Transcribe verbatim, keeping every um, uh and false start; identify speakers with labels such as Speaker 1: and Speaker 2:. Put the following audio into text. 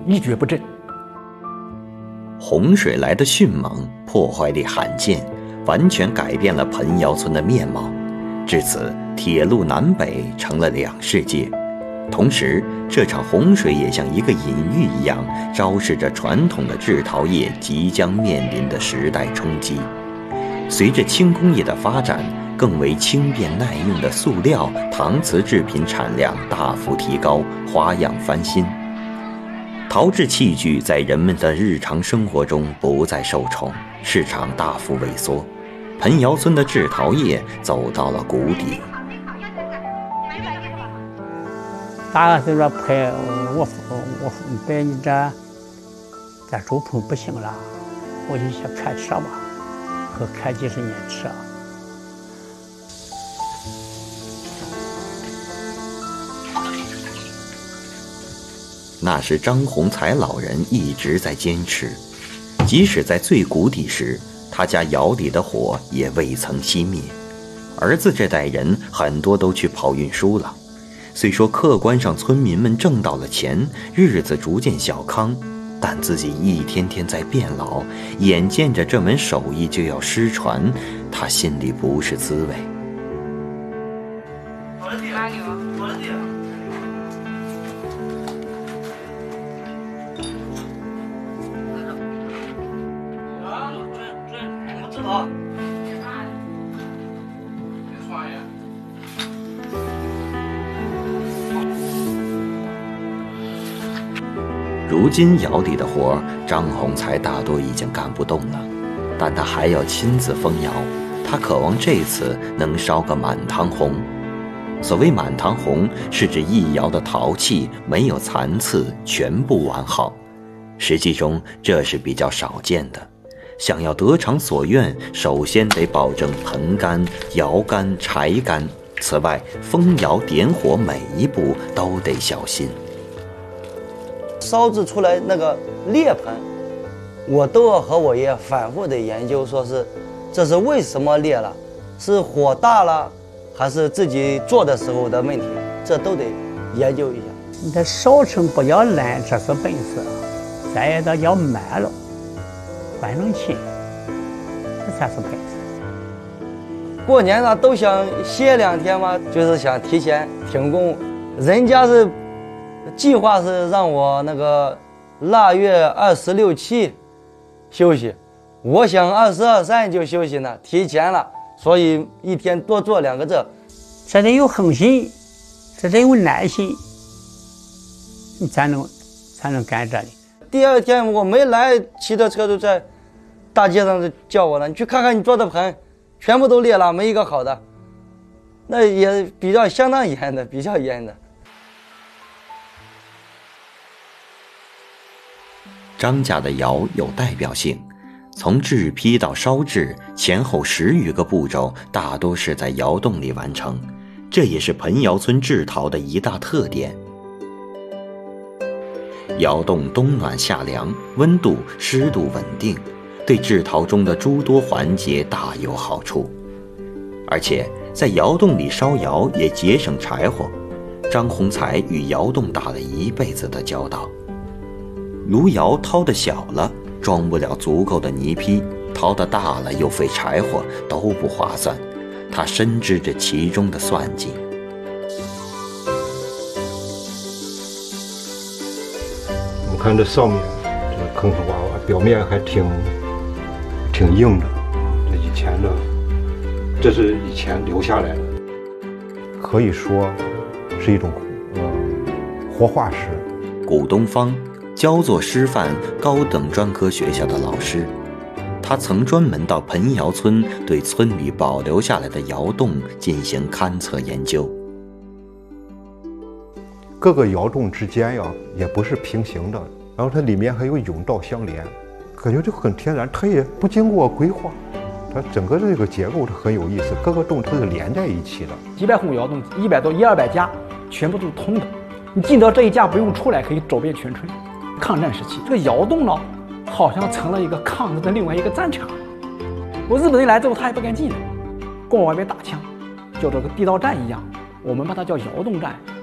Speaker 1: 一蹶不振。
Speaker 2: 洪水来的迅猛，破坏力罕见，完全改变了彭窑村的面貌。至此，铁路南北成了两世界。同时，这场洪水也像一个隐喻一样，昭示着传统的制陶业即将面临的时代冲击。随着轻工业的发展，更为轻便耐用的塑料、搪瓷制品产量大幅提高，花样翻新。陶制器具在人们的日常生活中不再受宠，市场大幅萎缩，彭窑村的制陶业走到了谷底。
Speaker 3: 大概是说拍我我摆你这这周棚不行了，我就想看车吧，和看几十年车。
Speaker 2: 那是张洪才老人一直在坚持，即使在最谷底时，他家窑里的火也未曾熄灭。儿子这代人很多都去跑运输了，虽说客观上村民们挣到了钱，日子逐渐小康，但自己一天天在变老，眼见着这门手艺就要失传，他心里不是滋味。如今窑里的活，张洪才大多已经干不动了，但他还要亲自封窑。他渴望这次能烧个满堂红。所谓满堂红，是指一窑的陶器没有残次，全部完好。实际中这是比较少见的。想要得偿所愿，首先得保证盆干、窑干、柴干。此外，封窑点火每一步都得小心。
Speaker 4: 烧制出来那个裂盆，我都要和我爷反复的研究，说是这是为什么裂了，是火大了，还是自己做的时候的问题，这都得研究一下。
Speaker 3: 你这烧成不要烂，这是本事；再的要慢了，换成轻，这才是本事。
Speaker 4: 过年了都想歇两天嘛，就是想提前停工，人家是。计划是让我那个腊月二十六七休息，我想二十二三就休息呢，提前了，所以一天多做两个这。
Speaker 3: 这得有恒心，这得有耐心，你才能才能干这里。
Speaker 4: 第二天我没来，骑着车就在大街上就叫我了，你去看看你做的盆，全部都裂了，没一个好的。那也比较相当严的，比较严的。
Speaker 2: 张家的窑有代表性，从制坯到烧制前后十余个步骤，大多是在窑洞里完成，这也是彭窑村制陶的一大特点。窑洞冬暖夏凉，温度湿度稳定，对制陶中的诸多环节大有好处。而且在窑洞里烧窑也节省柴火，张洪才与窑洞打了一辈子的交道。炉窑掏得小了，装不了足够的泥坯；掏得大了，又费柴火，都不划算。他深知着其中的算计。
Speaker 5: 我看这上面这个坑坑洼洼，表面还挺挺硬的。这以前的，这是以前留下来的，可以说是一种呃活化石。
Speaker 2: 古东方。焦作师范高等专科学校的老师，他曾专门到彭窑村对村里保留下来的窑洞进行勘测研究。
Speaker 5: 各个窑洞之间呀，也不是平行的，然后它里面还有甬道相连，感觉就很天然，它也不经过规划，它整个这个结构是很有意思，各个洞它是连在一起的。
Speaker 1: 几百户窑洞，一百多一二百家，全部都是通的，你进到这一家不用出来，可以走遍全村。抗战时期，这个窑洞呢，好像成了一个抗日的另外一个战场。我日本人来之后，他也不敢进来，光往外面打枪，就这个地道战一样。我们把它叫窑洞战。